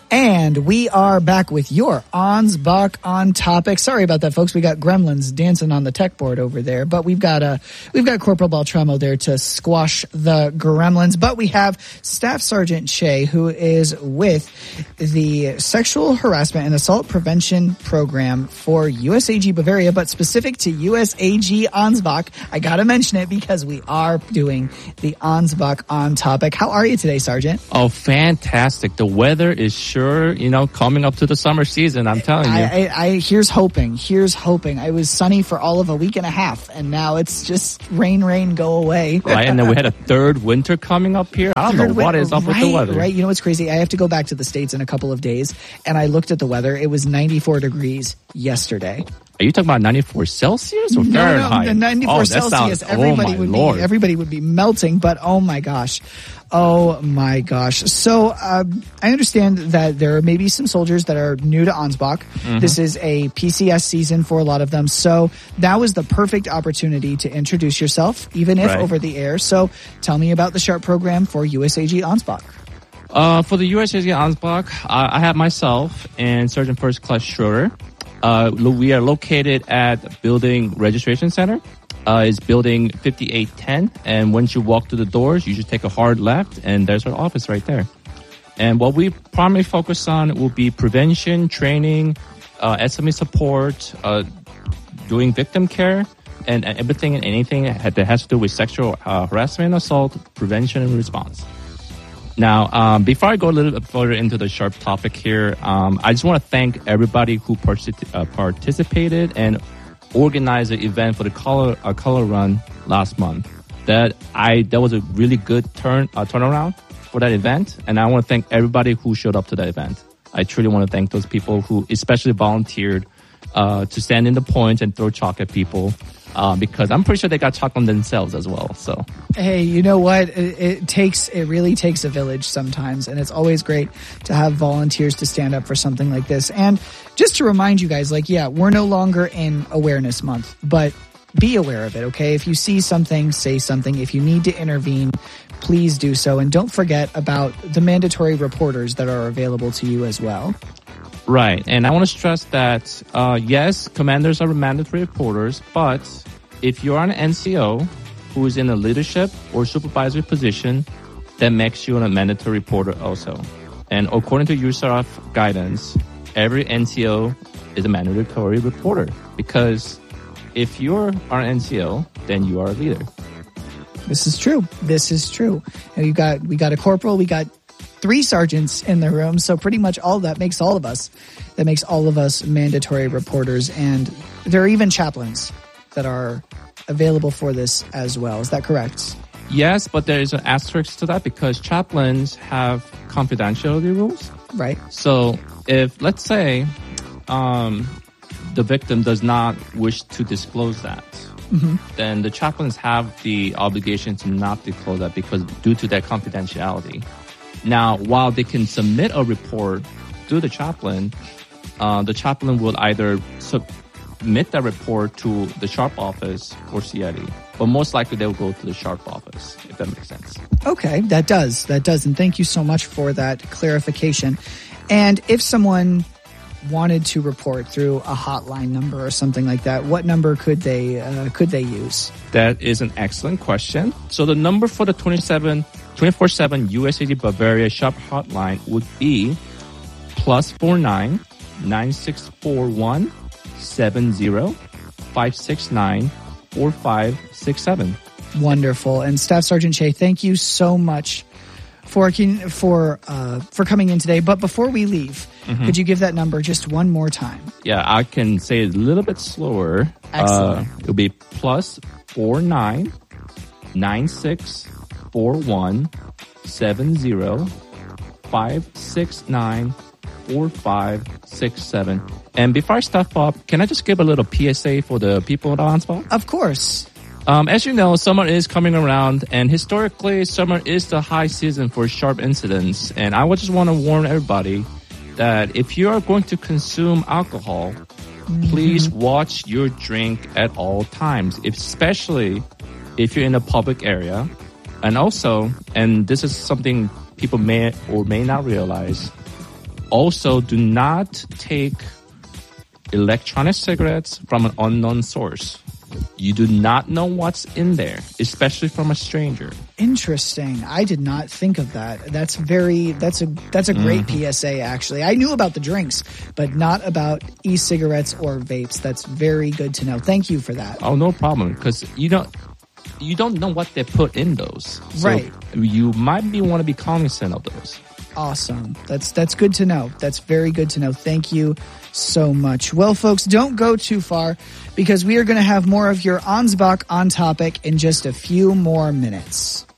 And we are back with your Ansbach on topic. Sorry about that, folks. We got gremlins dancing on the tech board over there, but we've got Corporal Beltramo there to squash the gremlins. But we have Staff Sergeant Che, who is with the Sexual Harassment and Assault Prevention Program for USAG Bavaria, but specific to USAG Ansbach. I got to mention it because we are doing the Ansbach on topic. How are you today, Sergeant? Oh, fantastic. The weather is sure, coming up to the summer season, I'm telling you. Here's hoping. I was sunny for all of a week and a half, and now it's just rain, go away. Right, and then we had a third winter coming up here. I don't know what is up with the weather. Right, you know what's crazy? I have to go back to the States in a couple of days, and I looked at the weather. It was 94 degrees yesterday. Are you talking about 94 Celsius or Fahrenheit? No, 94 Celsius. Everybody would be melting, but oh my gosh. So I understand that there are maybe some soldiers that are new to Ansbach. Mm-hmm. This is a PCS season for a lot of them. So that was the perfect opportunity to introduce yourself, even if over the air. So tell me about the SHARP program for USAG Ansbach. For the USAG Ansbach, I have myself and Sergeant First Class Schroeder. We are located at Building Registration Center. It's building 5810, and once you walk through the doors, you just take a hard left, and there's our office right there. And what we primarily focus on will be prevention, training, SME support, doing victim care, and everything and anything that has to do with sexual harassment and assault, prevention and response. Now, before I go a little bit further into the SHARP topic here, I just want to thank everybody who participated and organized the event for the color run last month. That was a really good turnaround for that event, and I want to thank everybody who showed up to that event. I truly want to thank those people who especially volunteered to stand in the points and throw chalk at people. Because I'm pretty sure they got chalk on themselves as well. So, hey, you know what? It really takes a village sometimes, and it's always great to have volunteers to stand up for something like this. And just to remind you guys, we're no longer in Awareness Month, but be aware of it, okay? If you see something, say something. If you need to intervene, please do so. And don't forget about the mandatory reporters that are available to you as well. Right. And I want to stress that, yes, commanders are mandatory reporters, but if you're an NCO who is in a leadership or supervisory position, that makes you a mandatory reporter also. And according to USARF guidance, every NCO is a mandatory reporter, because if you're an NCO, then you are a leader. This is true. And we got a corporal, we got 3 sergeants in the room, so pretty much all that makes all of us mandatory reporters, and there are even chaplains that are available for this as well. Is that correct? Yes, but there is an asterisk to that, because chaplains have confidentiality rules. Right. So if, let's say, the victim does not wish to disclose that, then the chaplains have the obligation to not disclose that, because due to their confidentiality. Now, while they can submit a report to the chaplain will either submit that report to the SHARP office or CID. But most likely they will go to the SHARP office, if that makes sense. Okay, that does. And thank you so much for that clarification. And if someone wanted to report through a hotline number or something like that, what number could they use? That is an excellent question. So the number for the 24/7 USAG Bavaria SHARP hotline would be +49 9641 70 569 4567. Wonderful. And Staff Sergeant Che, thank you so much for coming in today. But before we leave, could you give that number just one more time? Yeah, I can say it a little bit slower. Excellent. It'll be +49 9641 70 569 4567. And before I step up, can I just give a little PSA for the people at Ansbach? Of course. As you know, summer is coming around, and historically, summer is the high season for SHARP incidents. And I would just want to warn everybody that if you are going to consume alcohol, please watch your drink at all times, especially if you're in a public area. And also, and this is something people may or may not realize, Also, do not take electronic cigarettes from an unknown source. You do not know what's in there, especially from a stranger. Interesting. I did not think of that. That's a great PSA, actually. I knew about the drinks, but not about e-cigarettes or vapes. That's very good to know. Thank you for that. Oh, no problem. Because you don't know what they put in those. So right. You might want to be cognizant of those. Awesome. That's good to know. That's very good to know. Thank you so much. Well, folks, don't go too far because we are going to have more of your Ansbach on Topic in just a few more minutes.